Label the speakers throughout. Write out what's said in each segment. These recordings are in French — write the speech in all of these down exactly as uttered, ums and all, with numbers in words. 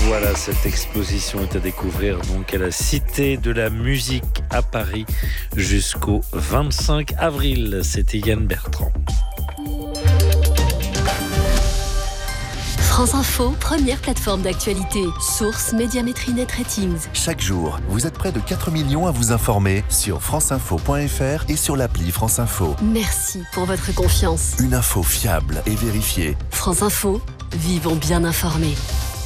Speaker 1: Voilà, cette exposition est à découvrir donc à la Cité de la Musique à Paris jusqu'au vingt-cinq avril. C'était Yann Bertrand.
Speaker 2: France Info, première plateforme d'actualité. Source Médiamétrie Net Ratings.
Speaker 3: Chaque jour, vous êtes près de quatre millions à vous informer sur franceinfo point f r et sur l'appli France Info.
Speaker 2: Merci pour votre confiance.
Speaker 3: Une info fiable et vérifiée.
Speaker 2: France Info, vivons bien informés.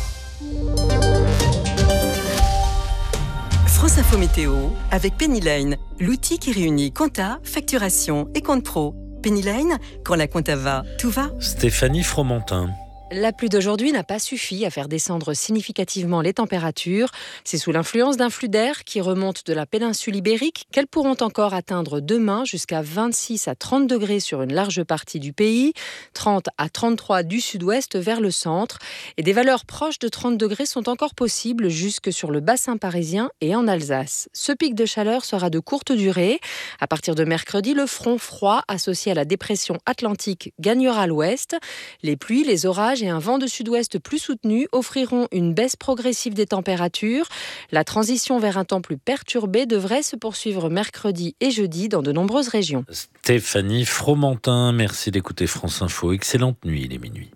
Speaker 4: France Info Météo avec Pennyline, l'outil qui réunit compta, facturation et compte pro. Pennyline, quand la compta va, tout va.
Speaker 1: Stéphanie Fromentin.
Speaker 5: La pluie d'aujourd'hui n'a pas suffi à faire descendre significativement les températures. C'est sous l'influence d'un flux d'air qui remonte de la péninsule ibérique qu'elles pourront encore atteindre demain jusqu'à vingt-six à trente degrés sur une large partie du pays, trente à trente-trois du sud-ouest vers le centre. Et des valeurs proches de trente degrés sont encore possibles jusque sur le bassin parisien et en Alsace. Ce pic de chaleur sera de courte durée. À partir de mercredi, le front froid associé à la dépression atlantique gagnera l'ouest. Les pluies, les orages et un vent de sud-ouest plus soutenu offriront une baisse progressive des températures. La transition vers un temps plus perturbé devrait se poursuivre mercredi et jeudi dans de nombreuses régions.
Speaker 1: Stéphanie Fromentin, merci d'écouter France Info. Excellente nuit, il est minuit.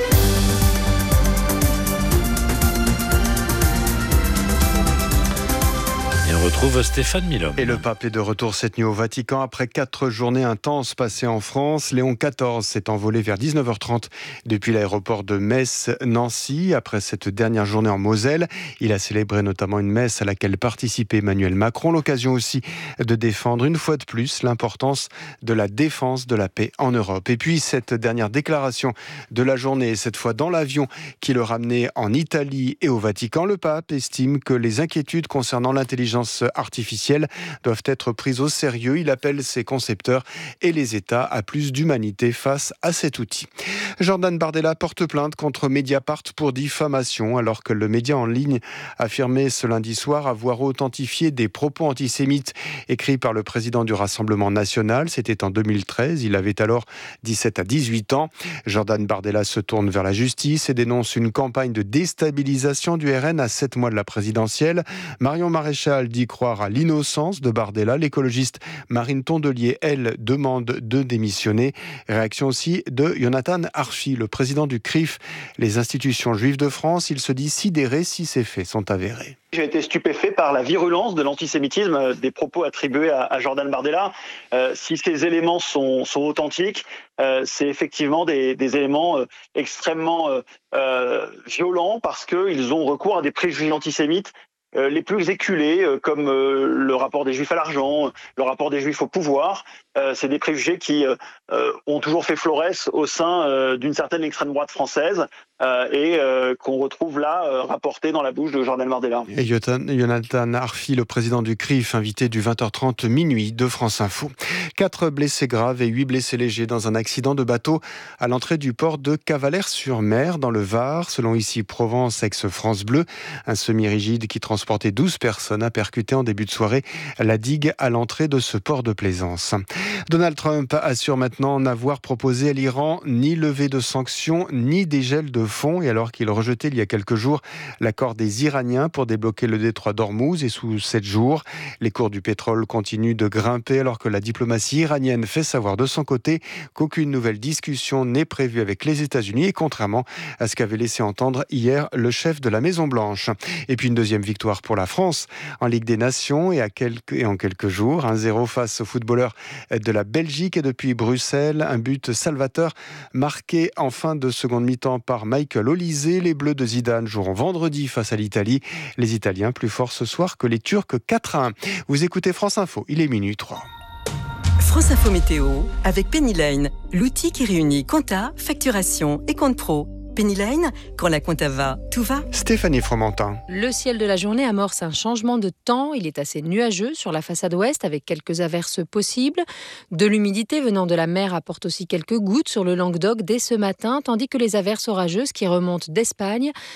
Speaker 1: On retrouve Stéphane Milhomme.
Speaker 6: Et le pape est de retour cette nuit au Vatican après quatre journées intenses passées en France. Léon quatorze s'est envolé vers dix-neuf heures trente depuis l'aéroport de Metz-Nancy. Après cette dernière journée en Moselle, il a célébré notamment une messe à laquelle participait Emmanuel Macron. L'occasion aussi de défendre une fois de plus l'importance de la défense de la paix en Europe. Et puis cette dernière déclaration de la journée, cette fois dans l'avion qui le ramenait en Italie et au Vatican, le pape estime que les inquiétudes concernant l'intelligence artificielles doivent être prises au sérieux. Il appelle ses concepteurs et les États à plus d'humanité face à cet outil. Jordan Bardella porte plainte contre Mediapart pour diffamation alors que le média en ligne affirmait ce lundi soir avoir authentifié des propos antisémites écrits par le président du Rassemblement national. C'était en deux mille treize. Il avait alors dix-sept à dix-huit ans. Jordan Bardella se tourne vers la justice et dénonce une campagne de déstabilisation du R N à sept mois de la présidentielle. Marion Maréchal dit croire à l'innocence de Bardella. L'écologiste Marine Tondelier, elle, demande de démissionner. Réaction aussi de Jonathan Arfi, le président du C R I F, les institutions juives de France. Il se dit sidéré si ces faits sont avérés.
Speaker 7: J'ai été stupéfait par la virulence de l'antisémitisme des propos attribués à, à Jordan Bardella. Euh, si ces éléments sont, sont authentiques, euh, c'est effectivement des, des éléments euh, extrêmement euh, euh, violents parce qu'ils ont recours à des préjugés antisémites Euh, les plus éculés, euh, comme euh, le rapport des Juifs à l'argent, le rapport des Juifs au pouvoir. Euh, c'est des préjugés qui euh, euh, ont toujours fait florès au sein euh, d'une certaine extrême droite française euh, et euh, qu'on retrouve là euh, rapporté dans la bouche de Jordan Bardella.
Speaker 6: Et Jonathan Arfi, le président du C R I F, invité du vingt heures trente minuit de France Info. Quatre blessés graves et huit blessés légers dans un accident de bateau à l'entrée du port de Cavalère-sur-Mer dans le Var. Selon Ici Provence, ex-France Bleu, un semi-rigide qui transportait douze personnes a percuté en début de soirée la digue à l'entrée de ce port de plaisance. Donald Trump assure maintenant n'avoir proposé à l'Iran ni levée de sanctions ni dégel de fonds, et alors qu'il rejetait il y a quelques jours l'accord des Iraniens pour débloquer le détroit d'Ormuz et sous sept jours. Les cours du pétrole continuent de grimper alors que la diplomatie iranienne fait savoir de son côté qu'aucune nouvelle discussion n'est prévue avec les États-Unis, et contrairement à ce qu'avait laissé entendre hier le chef de la Maison-Blanche. Et puis une deuxième victoire pour la France en Ligue des Nations et, à quelques, et en quelques jours, un zéro face aux footballeurs de la Belgique. Et depuis Bruxelles, un but salvateur marqué en fin de seconde mi-temps par Michael Olise. Les Bleus de Zidane joueront vendredi face à l'Italie. Les Italiens plus forts ce soir que les Turcs quatre à un. Vous écoutez France Info, il est minuit trois.
Speaker 4: France Info Météo avec Pennyline, l'outil qui réunit compta, facturation et compte pro. Pennyline, quand la compta va, tout va.
Speaker 6: Stéphanie Fromentin.
Speaker 5: Le ciel de la journée amorce un changement de temps. Il est assez nuageux sur la façade ouest avec quelques averses possibles. De l'humidité venant de la mer apporte aussi quelques gouttes sur le Languedoc dès ce matin, tandis que les averses orageuses qui remontent d'Espagne